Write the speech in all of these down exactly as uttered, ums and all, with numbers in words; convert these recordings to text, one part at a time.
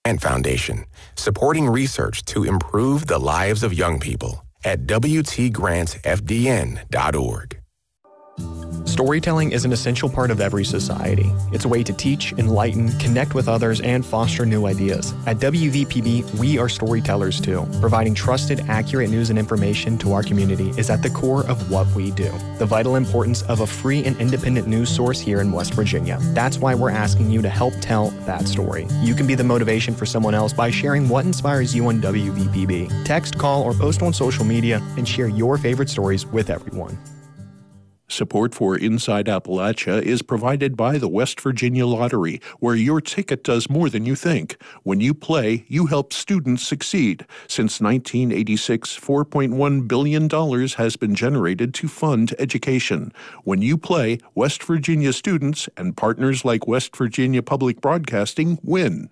Grant Foundation, supporting research to improve the lives of young people at W T grants F D N dot org. Storytelling is an essential part of every society. It's a way to teach, enlighten, connect with others, and foster new ideas. At W V P B, we are storytellers too. Providing trusted, accurate news and information to our community is at the core of what we do. The vital importance of a free and independent news source here in West Virginia. That's why we're asking you to help tell that story. You can be the motivation for someone else by sharing what inspires you on W V P B. Text, call, or post on social media and share your favorite stories with everyone. Support for Inside Appalachia is provided by the West Virginia Lottery, where your ticket does more than you think. When you play, you help students succeed. Since nineteen eighty-six, four point one billion dollars has been generated to fund education. When you play, West Virginia students and partners like West Virginia Public Broadcasting win.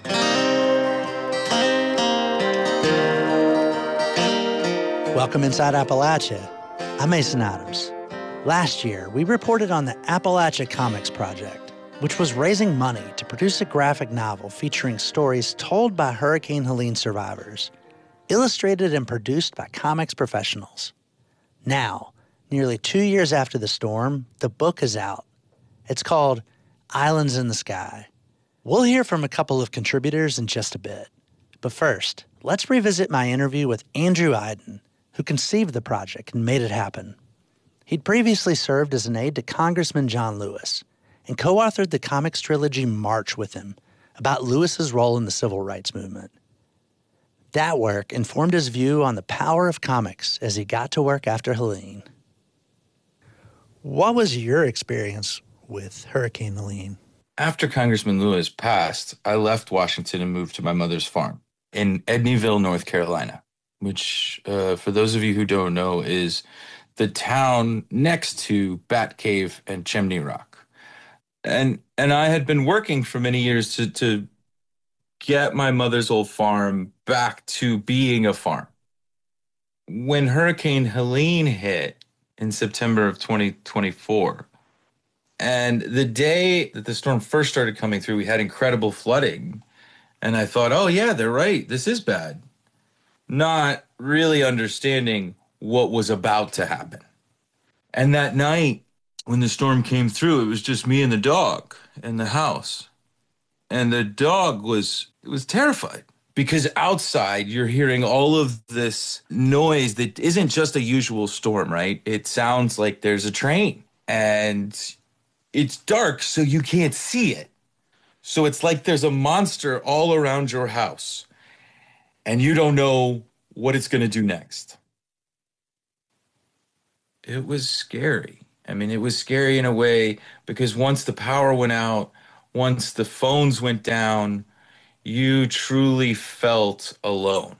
Welcome Inside Appalachia. I'm Mason Adams. Last year, we reported on the Appalachia Comics Project, which was raising money to produce a graphic novel featuring stories told by Hurricane Helene survivors, illustrated and produced by comics professionals. Now, nearly two years after the storm, the book is out. It's called Islands in the Sky. We'll hear from a couple of contributors in just a bit. But first, let's revisit my interview with Andrew Aydin, who conceived the project and made it happen. He'd previously served as an aide to Congressman John Lewis and co-authored the comics trilogy March with him about Lewis's role in the civil rights movement. That work informed his view on the power of comics as he got to work after Helene. What was your experience with Hurricane Helene? After Congressman Lewis passed, I left Washington and moved to my mother's farm in Edneyville, North Carolina, which, uh, for those of you who don't know, is the town next to Bat Cave and Chimney Rock. And and I had been working for many years to, to get my mother's old farm back to being a farm. When Hurricane Helene hit in September of twenty twenty-four, and the day that the storm first started coming through, we had incredible flooding. And I thought, oh yeah, they're right, this is bad. Not really understanding what was about to happen. And that night, when the storm came through, it was just me and the dog in the house. And the dog was, it was terrified because outside you're hearing all of this noise that isn't just a usual storm, right? It sounds like there's a train and it's dark, so you can't see it. So it's like there's a monster all around your house and you don't know what it's going to do next. It was scary. I mean, it was scary in a way because once the power went out, once the phones went down, you truly felt alone.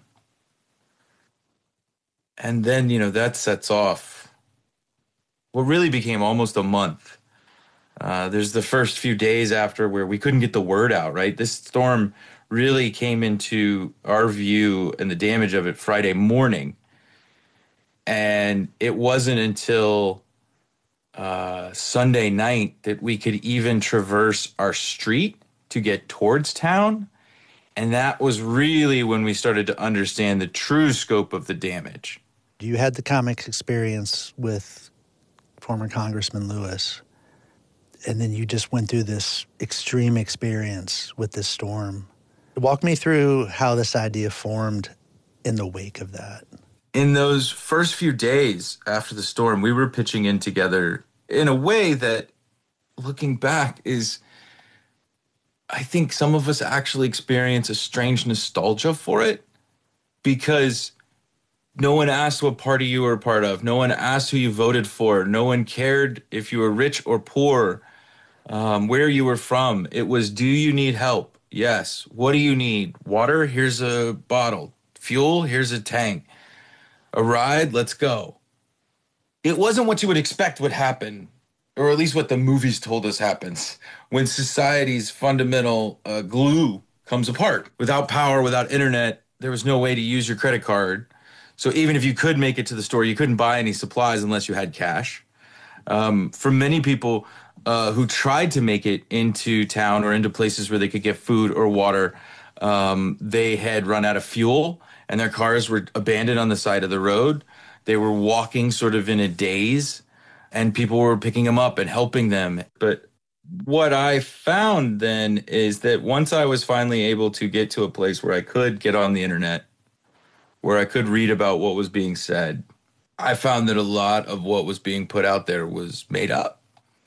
And then, you know, that sets off what really became almost a month. Uh, there's the first few days after where we couldn't get the word out, right? This storm really came into our view and the damage of it Friday morning. And it wasn't until uh, Sunday night that we could even traverse our street to get towards town. And that was really when we started to understand the true scope of the damage. You had the comics experience with former Congressman Lewis, and then you just went through this extreme experience with this storm. Walk me through how this idea formed in the wake of that. In those first few days after the storm, we were pitching in together in a way that, looking back, is, I think some of us actually experience a strange nostalgia for it because no one asked what party you were a part of. No one asked who you voted for. No one cared if you were rich or poor, um, where you were from. It was, do you need help? Yes. What do you need? Water? Here's a bottle. Fuel? Here's a tank. A ride? Let's go. It wasn't what you would expect would happen, or at least what the movies told us happens, when society's fundamental uh, glue comes apart. Without power, without internet, there was no way to use your credit card. So even if you could make it to the store, you couldn't buy any supplies unless you had cash. Um, for many people uh, who tried to make it into town or into places where they could get food or water, Um, they had run out of fuel, and their cars were abandoned on the side of the road. They were walking sort of in a daze, and people were picking them up and helping them. But what I found then is that once I was finally able to get to a place where I could get on the internet, where I could read about what was being said, I found that a lot of what was being put out there was made up.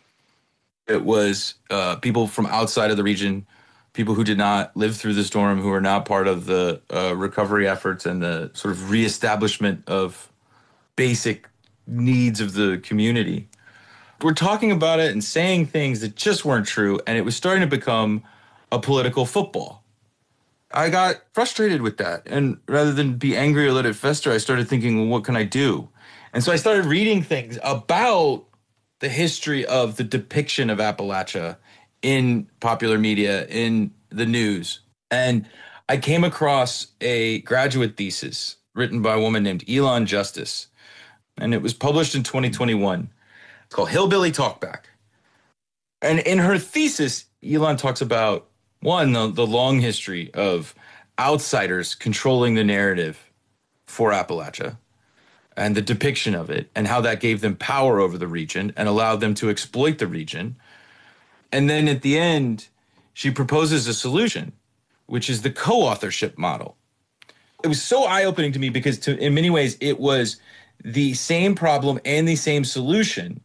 It was uh, people from outside of the region, people who did not live through the storm, who are not part of the uh, recovery efforts and the sort of reestablishment of basic needs of the community. We're talking about it and saying things that just weren't true, and it was starting to become a political football. I got frustrated with that, and rather than be angry or let it fester, I started thinking, well, what can I do? And so I started reading things about the history of the depiction of Appalachia in popular media, in the news. And I came across a graduate thesis written by a woman named Elon Justice, and it was published in twenty twenty-one. It's called Hillbilly Talkback. And in her thesis, Elon talks about, one, the, the long history of outsiders controlling the narrative for Appalachia and the depiction of it, and how that gave them power over the region and allowed them to exploit the region. And then at the end, she proposes a solution, which is the co-authorship model. It was so eye-opening to me because to, in many ways, it was the same problem and the same solution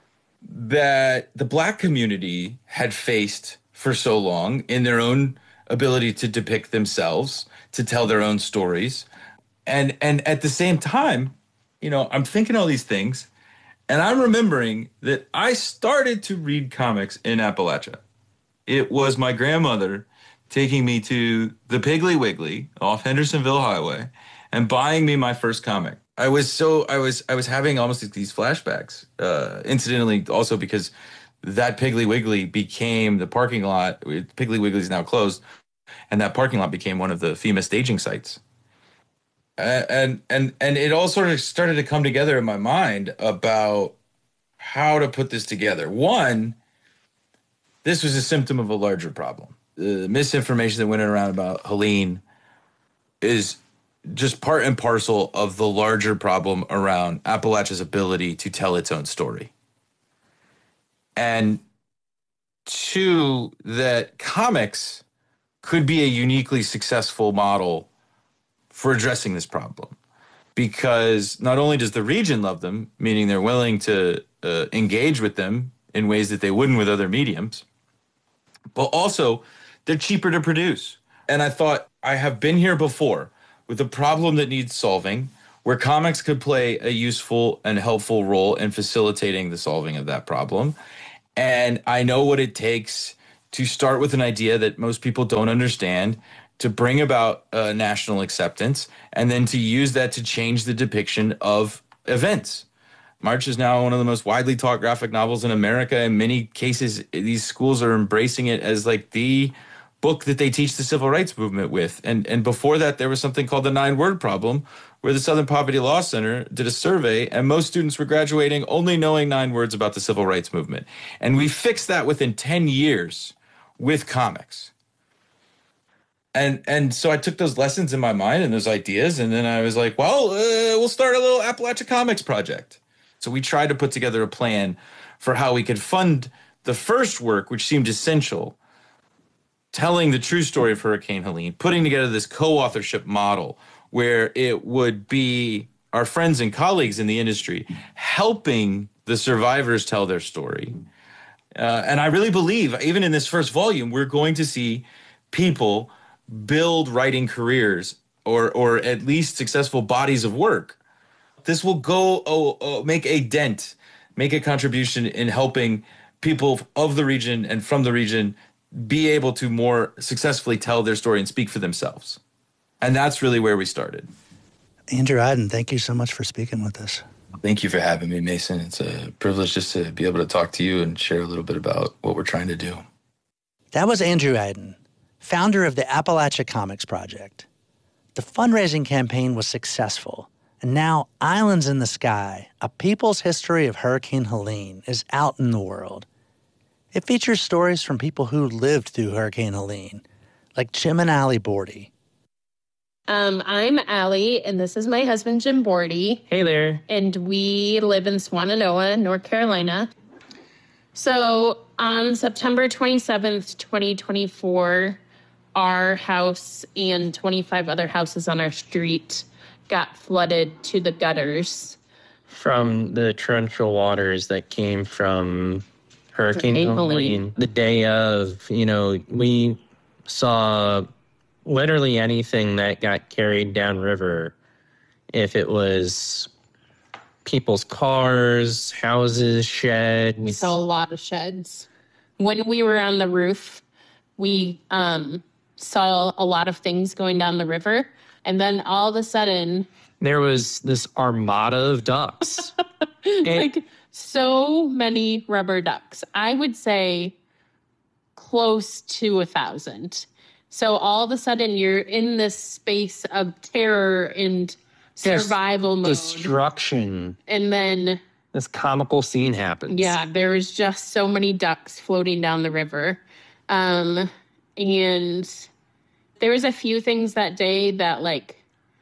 that the Black community had faced for so long in their own ability to depict themselves, to tell their own stories. And, and at the same time, you know, I'm thinking all these things, and I'm remembering that I started to read comics in Appalachia. It was my grandmother taking me to the Piggly Wiggly off Hendersonville Highway and buying me my first comic. I was so I was I was having almost like these flashbacks. Uh, incidentally, also because that Piggly Wiggly became the parking lot. Piggly Wiggly is now closed, and that parking lot became one of the FEMA staging sites. And and and it all sort of started to come together in my mind about how to put this together. One, this was a symptom of a larger problem. The misinformation that went around about Helene is just part and parcel of the larger problem around Appalachia's ability to tell its own story. And two, that comics could be a uniquely successful model for addressing this problem, because not only does the region love them, meaning they're willing to uh, engage with them in ways that they wouldn't with other mediums, but also they're cheaper to produce. And I thought, I have been here before with a problem that needs solving, where comics could play a useful and helpful role in facilitating the solving of that problem. And I know what it takes to start with an idea that most people don't understand, to bring about uh, national acceptance, and then to use that to change the depiction of events. March is now one of the most widely taught graphic novels in America. In many cases, these schools are embracing it as like the book that they teach the civil rights movement with. And, and before that, there was something called the nine-word problem, where the Southern Poverty Law Center did a survey, and most students were graduating only knowing nine words about the civil rights movement. And we fixed that within ten years with comics. And and so I took those lessons in my mind and those ideas, and then I was like, well, uh, we'll start a little Appalachia Comics project. So we tried to put together a plan for how we could fund the first work, which seemed essential, telling the true story of Hurricane Helene, putting together this co-authorship model where it would be our friends and colleagues in the industry helping the survivors tell their story. Uh, and I really believe, even in this first volume, we're going to see people build writing careers, or or at least successful bodies of work. This will go oh, oh, make a dent, make a contribution in helping people of the region and from the region be able to more successfully tell their story and speak for themselves. And that's really where we started. Andrew Aydin, thank you so much for speaking with us. Thank you for having me, Mason. It's a privilege just to be able to talk to you and share a little bit about what we're trying to do. That was Andrew Aydin, founder of the Appalachia Comics Project. The fundraising campaign was successful, and now Islands in the Sky, A People's History of Hurricane Helene, is out in the world. It features stories from people who lived through Hurricane Helene, like Jim and Allie Bordy. Um, I'm Allie, and this is my husband, Jim Bordy. Hey there. And we live in Swannanoa, North Carolina. So on September twenty-seventh, twenty twenty-four, our house and twenty-five other houses on our street got flooded to the gutters. From the torrential waters that came from Hurricane Helene. The day of, you know, we saw literally anything that got carried downriver. If it was people's cars, houses, sheds. We saw a lot of sheds. When we were on the roof, we um, saw a lot of things going down the river. And then all of a sudden... there was this armada of ducks. like and, so many rubber ducks. I would say close to a thousand. So all of a sudden you're in this space of terror and survival mode. Destruction. And then this comical scene happens. Yeah, there was just so many ducks floating down the river. Um, and there was a few things that day that, like,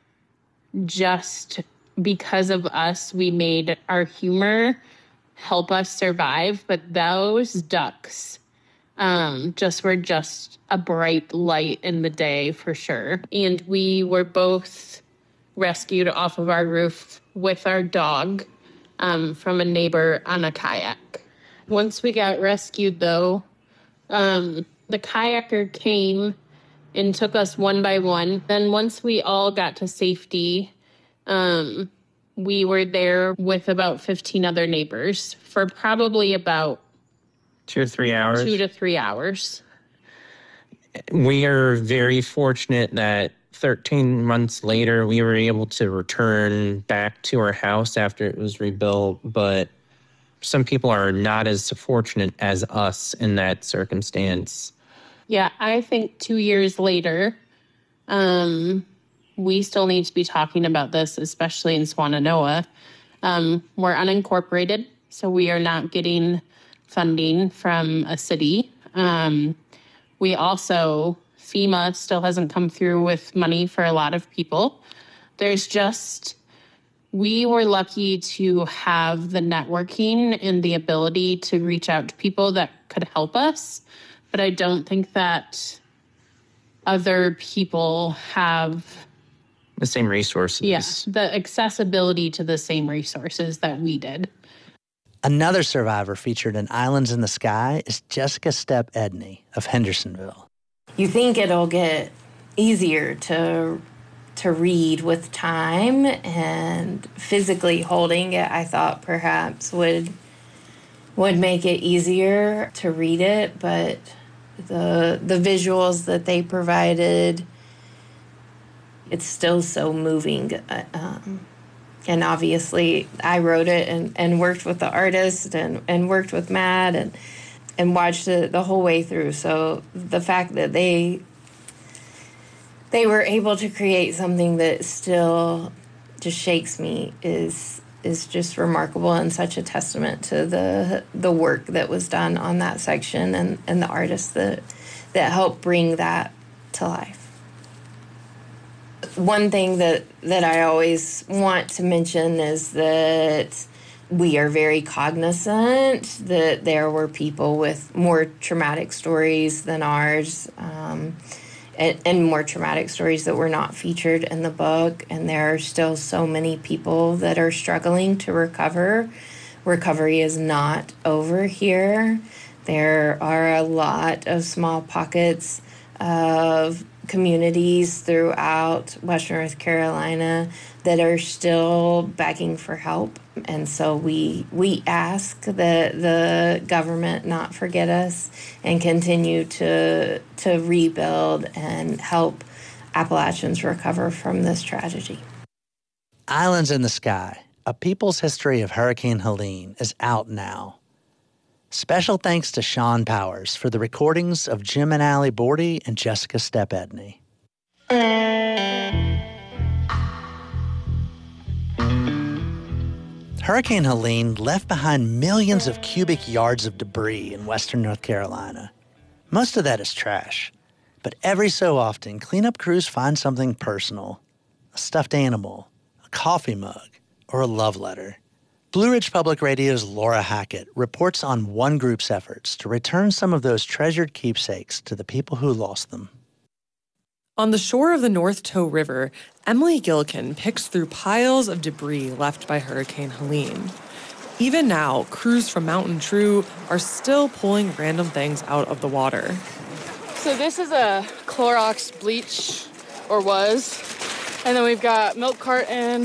just because of us, we made our humor help us survive. But those ducks um, just were just a bright light in the day for sure. And we were both rescued off of our roof with our dog um, from a neighbor on a kayak. Once we got rescued, though, um, the kayaker came and took us one by one. Then once we all got to safety, um, we were there with about fifteen other neighbors for probably about two or three hours. Two to three hours. We are very fortunate that thirteen months later, we were able to return back to our house after it was rebuilt. But some people are not as fortunate as us in that circumstance. Yeah, I think two years later, um, we still need to be talking about this, especially in Swannanoa. Um, we're unincorporated, so we are not getting funding from a city. Um, we also, FEMA still hasn't come through with money for a lot of people. There's just, we were lucky to have the networking and the ability to reach out to people that could help us. But I don't think that other people have the same resources. Yes, yeah, the accessibility to the same resources that we did. Another survivor featured in Islands in the Sky is Jessica Stepp Edney of Hendersonville. You think it'll get easier to to read with time, and physically holding it, I thought perhaps would would make it easier to read it, but the the visuals that they provided, it's still so moving. Uh, um, and obviously, I wrote it and, and worked with the artist and, and worked with Matt and and watched it the whole way through. So the fact that they they were able to create something that still just shakes me is is just remarkable and such a testament to the the work that was done on that section and, and the artists that that helped bring that to life. One thing that, that I always want to mention is that we are very cognizant that there were people with more traumatic stories than ours, um, and, and more traumatic stories that were not featured in the book. And there are still so many people that are struggling to recover. Recovery is not over here. There are a lot of small pockets of communities throughout Western North Carolina that are still begging for help. And so we we ask that the government not forget us and continue to to rebuild and help Appalachians recover from this tragedy. Islands in the Sky, A People's History of Hurricane Helene is out now. Special thanks to Sean Powers for the recordings of Jim and Allie Bordy and Jessica Stepp Edney. Hurricane Helene left behind millions of cubic yards of debris in western North Carolina. Most of that is trash. But every so often, cleanup crews find something personal. A stuffed animal, a coffee mug, or a love letter. Blue Ridge Public Radio's Laura Hackett reports on one group's efforts to return some of those treasured keepsakes to the people who lost them. On the shore of the North Toe River, Emily Gillikin picks through piles of debris left by Hurricane Helene. Even now, crews from Mountain True are still pulling random things out of the water. So this is a Clorox bleach, or was. And then we've got milk carton.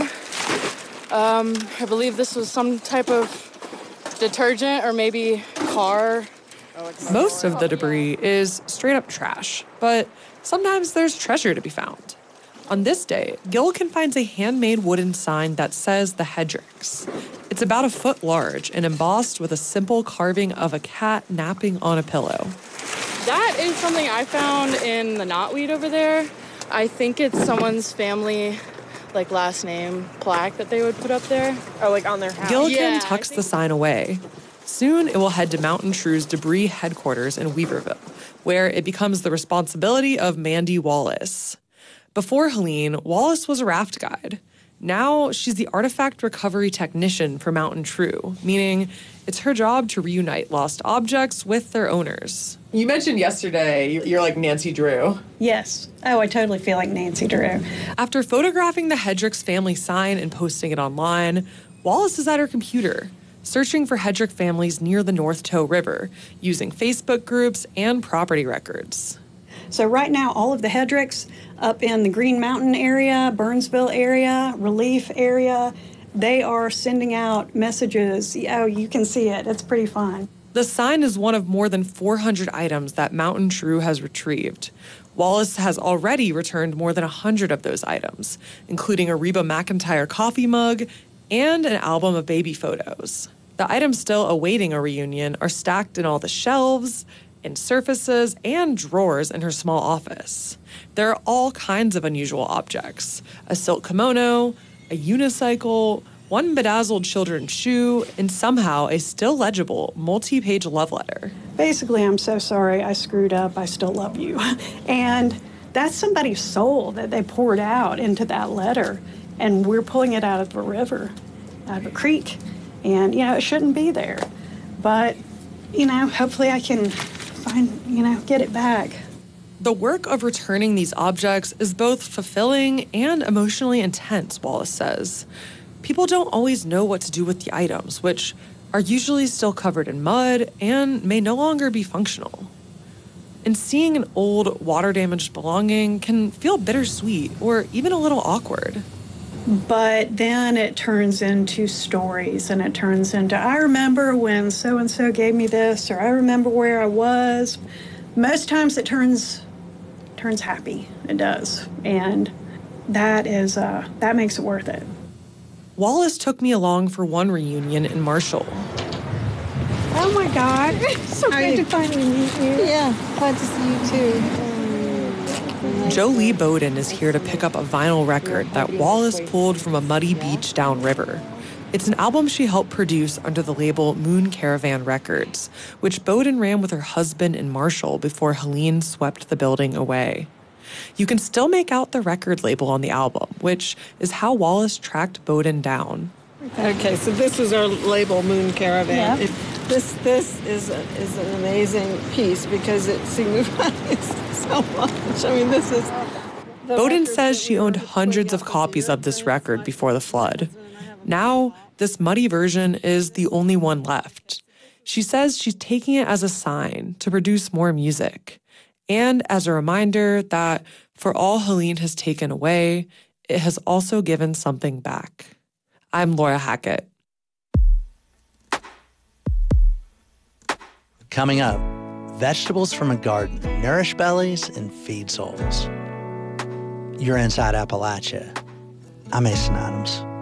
Um, I believe this was some type of detergent or maybe car. Most of the debris is straight up trash, but sometimes there's treasure to be found. On this day, Gillikin finds a handmade wooden sign that says the Hedricks. It's about a foot large and embossed with a simple carving of a cat napping on a pillow. That is something I found in the knotweed over there. I think it's someone's family, like, last name plaque that they would put up there. Oh, like on their house. Gillikin yeah, tucks the sign away. Soon, it will head to Mountain True's debris headquarters in Weaverville, where it becomes the responsibility of Mandy Wallace. Before Helene, Wallace was a raft guide. Now, she's the artifact recovery technician for Mountain True, meaning it's her job to reunite lost objects with their owners. You mentioned yesterday you're like Nancy Drew. Yes. Oh, I totally feel like Nancy Drew. After photographing the Hedricks family sign and posting it online, Wallace is at her computer, searching for Hedrick families near the North Toe River, using Facebook groups and property records. So right now, all of the Hedricks up in the Green Mountain area, Burnsville area, Relief area, they are sending out messages. Oh, you can see it. It's pretty fun. The sign is one of more than four hundred items that Mountain True has retrieved. Wallace has already returned more than one hundred of those items, including a Reba McEntire coffee mug and an album of baby photos. The items still awaiting a reunion are stacked in all the shelves, in surfaces, and drawers in her small office. There are all kinds of unusual objects: a silk kimono, a unicycle, one bedazzled children's shoe, and somehow a still legible multi-page love letter. Basically, I'm so sorry I screwed up. I still love you. And that's somebody's soul that they poured out into that letter. And we're pulling it out of a river, out of a creek. And, you know, it shouldn't be there. But, you know, hopefully I can find, you know, get it back. The work of returning these objects is both fulfilling and emotionally intense, Wallace says. People don't always know what to do with the items, which are usually still covered in mud and may no longer be functional. And seeing an old, water-damaged belonging can feel bittersweet or even a little awkward. But then it turns into stories, and it turns into, I remember when so-and-so gave me this, or I remember where I was. Most times it turns turns happy. It does. And that is uh, that makes it worth it. Wallace took me along for one reunion in Marshall. Oh my God. So How good you? to finally meet you. Yeah, glad to see you too. Jolie Bowden is here to pick up a vinyl record that Wallace pulled from a muddy beach downriver. It's an album she helped produce under the label Moon Caravan Records, which Bowden ran with her husband in Marshall before Helene swept the building away. You can still make out the record label on the album, which is how Wallace tracked Bowden down. Okay, so this is our label, Moon Caravan. Yeah. It, this this is a, is an amazing piece because it signifies so much. I mean, this is... Bowden says she owned hundreds of copies of this record before the flood. Now, this muddy version is the only one left. She says she's taking it as a sign to produce more music, and as a reminder that for all Helene has taken away, it has also given something back. I'm Laura Hackett. Coming up, vegetables from a garden nourish bellies and feed souls. You're Inside Appalachia. I'm Mason Adams.